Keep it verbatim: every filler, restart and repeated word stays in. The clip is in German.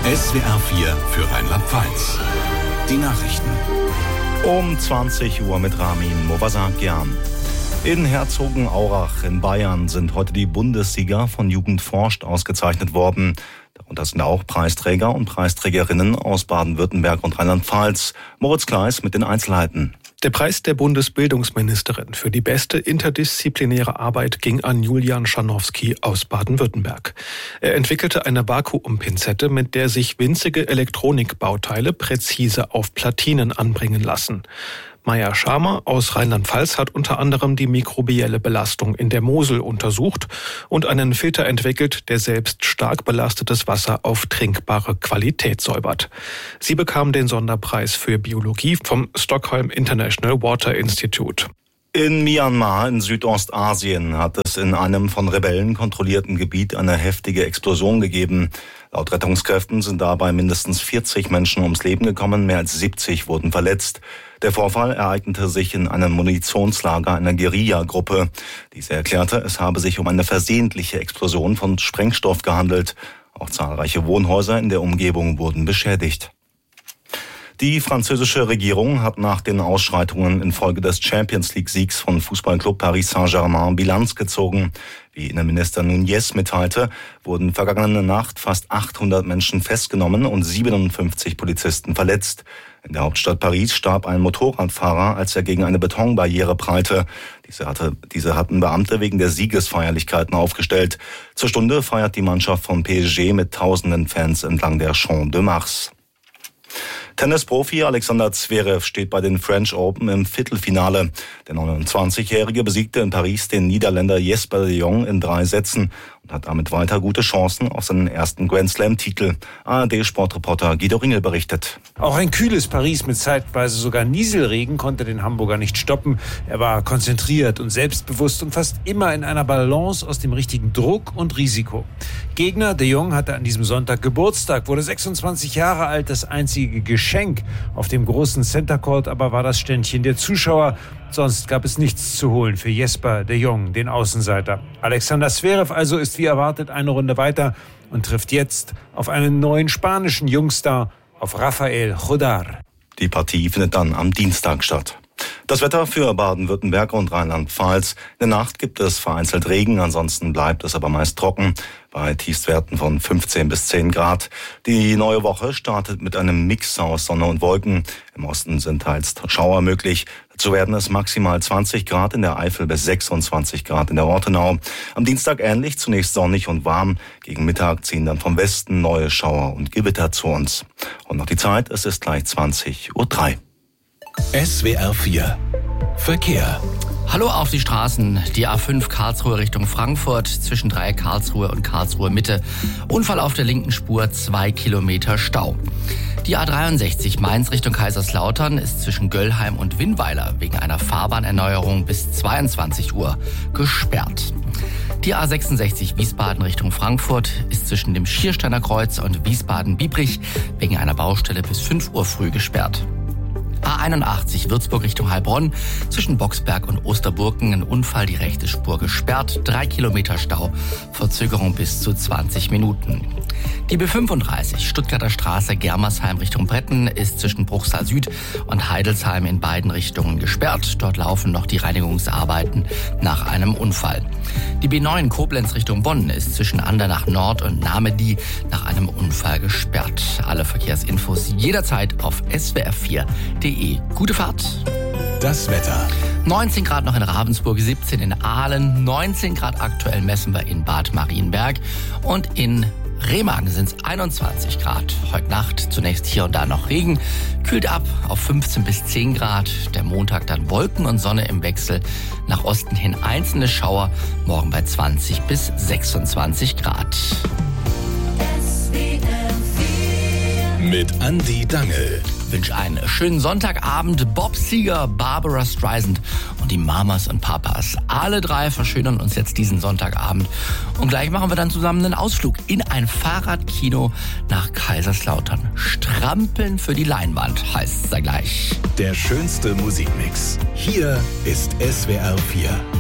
S W R vier für Rheinland-Pfalz. Die Nachrichten. Um zwanzig Uhr mit Ramin Movasakian. In Herzogenaurach in Bayern sind heute die Bundessieger von Jugend forscht ausgezeichnet worden. Darunter sind auch Preisträger und Preisträgerinnen aus Baden-Württemberg und Rheinland-Pfalz. Moritz Kleis mit den Einzelheiten. Der Preis der Bundesbildungsministerin für die beste interdisziplinäre Arbeit ging an Julian Scharnowski aus Baden-Württemberg. Er entwickelte eine Vakuumpinzette, mit der sich winzige Elektronikbauteile präzise auf Platinen anbringen lassen. Maja Schamer aus Rheinland-Pfalz hat unter anderem die mikrobielle Belastung in der Mosel untersucht und einen Filter entwickelt, der selbst stark belastetes Wasser auf trinkbare Qualität säubert. Sie bekam den Sonderpreis für Biologie vom Stockholm International Water Institute. In Myanmar in Südostasien hat es in einem von Rebellen kontrollierten Gebiet eine heftige Explosion gegeben. Laut Rettungskräften sind dabei mindestens vierzig Menschen ums Leben gekommen, mehr als siebzig wurden verletzt. Der Vorfall ereignete sich in einem Munitionslager einer Guerilla-Gruppe. Diese erklärte, es habe sich um eine versehentliche Explosion von Sprengstoff gehandelt. Auch zahlreiche Wohnhäuser in der Umgebung wurden beschädigt. Die französische Regierung hat nach den Ausschreitungen infolge des Champions-League-Siegs von Fußballclub Paris Saint-Germain Bilanz gezogen. Wie Innenminister Nunez mitteilte, wurden vergangene Nacht fast achthundert Menschen festgenommen und siebenundfünfzig Polizisten verletzt. In der Hauptstadt Paris starb ein Motorradfahrer, als er gegen eine Betonbarriere prallte. Diese, hatte, diese hatten Beamte wegen der Siegesfeierlichkeiten aufgestellt. Zur Stunde feiert die Mannschaft von P S G mit tausenden Fans entlang der Champ de Mars. Tennisprofi Alexander Zverev steht bei den French Open im Viertelfinale. Der neunundzwanzigjährige besiegte in Paris den Niederländer Jesper de Jong in drei Sätzen und hat damit weiter gute Chancen auf seinen ersten Grand-Slam-Titel. A R D-Sportreporter Guido Ringel berichtet. Auch ein kühles Paris mit zeitweise sogar Nieselregen konnte den Hamburger nicht stoppen. Er war konzentriert und selbstbewusst und fast immer in einer Balance aus dem richtigen Druck und Risiko. Gegner de Jong hatte an diesem Sonntag Geburtstag, wurde sechsundzwanzig Jahre alt. Das einzige Geschenk auf dem großen Center Court aber war das Ständchen der Zuschauer. Sonst gab es nichts zu holen für Jesper de Jong, den Außenseiter. Alexander Zverev also ist wie erwartet eine Runde weiter und trifft jetzt auf einen neuen spanischen Jungstar, auf Rafael Jodar. Die Partie findet dann am Dienstag statt. Das Wetter für Baden-Württemberg und Rheinland-Pfalz. In der Nacht gibt es vereinzelt Regen, ansonsten bleibt es aber meist trocken, bei Tiefstwerten von fünfzehn bis zehn Grad. Die neue Woche startet mit einem Mix aus Sonne und Wolken. Im Osten sind teils Schauer möglich. Dazu werden es maximal zwanzig Grad in der Eifel bis sechsundzwanzig Grad in der Ortenau. Am Dienstag ähnlich, zunächst sonnig und warm. Gegen Mittag ziehen dann vom Westen neue Schauer und Gewitter zu uns. Und noch die Zeit, es ist gleich zwanzig Uhr drei. S W R vier Verkehr. Hallo auf die Straßen. Die A fünf Karlsruhe Richtung Frankfurt zwischen Dreieck Karlsruhe und Karlsruhe Mitte. Unfall auf der linken Spur, zwei Kilometer Stau. Die A dreiundsechzig Mainz Richtung Kaiserslautern ist zwischen Göllheim und Winnweiler wegen einer Fahrbahnerneuerung bis zweiundzwanzig Uhr gesperrt. Die A sechsundsechzig Wiesbaden Richtung Frankfurt ist zwischen dem Schiersteiner Kreuz und Wiesbaden-Biebrich wegen einer Baustelle bis fünf Uhr früh gesperrt. A einundachtzig Würzburg Richtung Heilbronn, zwischen Boxberg und Osterburgen ein Unfall, die rechte Spur gesperrt, drei Kilometer Stau, Verzögerung bis zu zwanzig Minuten. Die B fünfunddreißig Stuttgarter Straße Germersheim Richtung Bretten ist zwischen Bruchsal Süd und Heidelsheim in beiden Richtungen gesperrt. Dort laufen noch die Reinigungsarbeiten nach einem Unfall. Die B neun Koblenz Richtung Bonn ist zwischen Andernach Nord und Namedy nach einem Unfall gesperrt. Alle Verkehrsinfos jederzeit auf S W R vier punkt de. Gute Fahrt. Das Wetter. neunzehn Grad noch in Ravensburg, siebzehn in Aalen, neunzehn Grad aktuell messen wir in Bad Marienberg und in Remagen sind es einundzwanzig Grad. Heute Nacht zunächst hier und da noch Regen, kühlt ab auf fünfzehn bis zehn Grad. Der Montag dann Wolken und Sonne im Wechsel. Nach Osten hin einzelne Schauer, morgen bei zwanzig bis sechsundzwanzig Grad. Mit Andi Dangel. Ich wünsche einen schönen Sonntagabend. Bob Seger, Barbara Streisand und die Mamas und Papas. Alle drei verschönern uns jetzt diesen Sonntagabend. Und gleich machen wir dann zusammen einen Ausflug in ein Fahrradkino nach Kaiserslautern. Strampeln für die Leinwand heißt es da gleich. Der schönste Musikmix. Hier ist S W R vier.